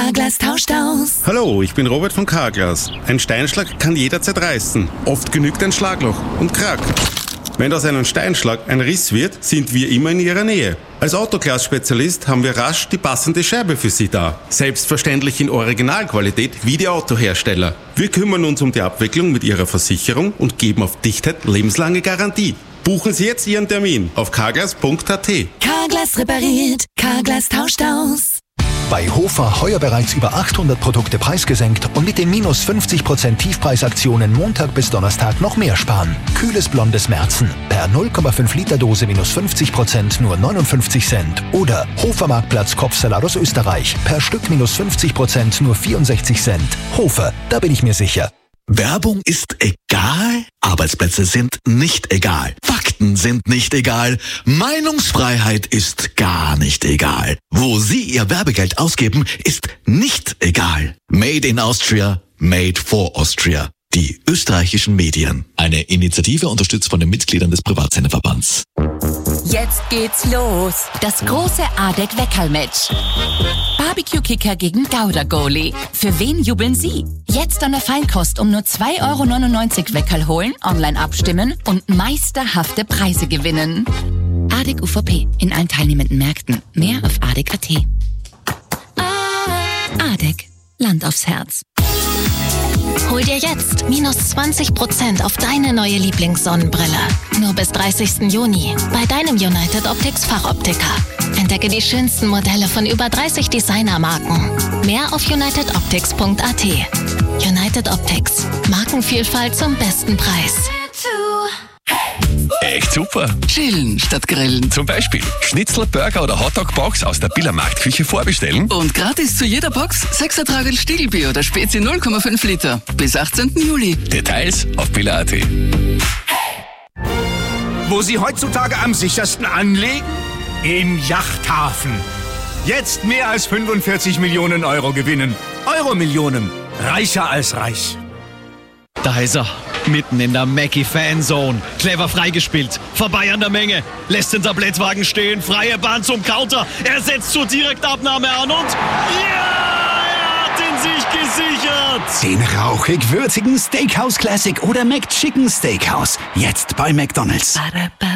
Carglass tauscht aus. Hallo, ich bin Robert von Carglass. Ein Steinschlag kann jederzeit reißen. Oft genügt ein Schlagloch und Krack. Wenn aus einem Steinschlag ein Riss wird, sind wir immer in Ihrer Nähe. Als Autoglas-Spezialist haben wir rasch die passende Scheibe für Sie da. Selbstverständlich in Originalqualität wie die Autohersteller. Wir kümmern uns um die Abwicklung mit Ihrer Versicherung und geben auf Dichtheit lebenslange Garantie. Buchen Sie jetzt Ihren Termin auf carglass.at. Carglass repariert, Carglass tauscht aus. Bei Hofer heuer bereits über 800 Produkte preisgesenkt und mit den minus 50% Tiefpreisaktionen Montag bis Donnerstag noch mehr sparen. Kühles blondes Märzen per 0,5 Liter Dose minus 50% nur 59 Cent. Oder Hofer Marktplatz Kopfsalat aus Österreich per Stück minus 50% nur 64 Cent. Hofer, da bin ich mir sicher. Werbung ist egal, Arbeitsplätze sind nicht egal, Fakten sind nicht egal, Meinungsfreiheit ist gar nicht egal. Wo Sie Ihr Werbegeld ausgeben, ist nicht egal. Made in Austria, made for Austria. Die österreichischen Medien. Eine Initiative unterstützt von den Mitgliedern des Privatsenderverbands. Jetzt geht's los. Das große ADEC-Weckerl-Match. Barbecue-Kicker gegen Gouda-Goalie. Für wen jubeln Sie? Jetzt an der Feinkost um nur 2,99 € Weckerl holen, online abstimmen und meisterhafte Preise gewinnen. ADEC UVP. In allen teilnehmenden Märkten. Mehr auf ADEC.at. ADEC. Land aufs Herz. Hol dir jetzt minus 20% auf deine neue Lieblingssonnenbrille. Nur bis 30. Juni bei deinem United Optics Fachoptiker. Entdecke die schönsten Modelle von über 30 Designermarken. Mehr auf unitedoptics.at. United Optics. Markenvielfalt zum besten Preis. Echt super. Chillen statt grillen. Zum Beispiel Schnitzel, Burger oder Hotdog-Box aus der Biller Marktküche vorbestellen. Und gratis zu jeder Box 6er Tragel Stiegelbier oder Spezi 0,5 Liter. Bis 18. Juli. Details auf biller.at. Wo Sie heutzutage am sichersten anlegen? Im Yachthafen. Jetzt mehr als 45 Millionen Euro gewinnen. Euro-Millionen. Reicher als reich. Da ist er. Mitten in der Mackie-Fanzone. Clever freigespielt. Vorbei an der Menge. Lässt den Tablettwagen stehen. Freie Bahn zum Counter. Er setzt zur Direktabnahme an und... Ja! Er hat ihn sich gesichert! Den rauchig-würzigen Steakhouse Classic oder McChicken Steakhouse. Jetzt bei McDonald's.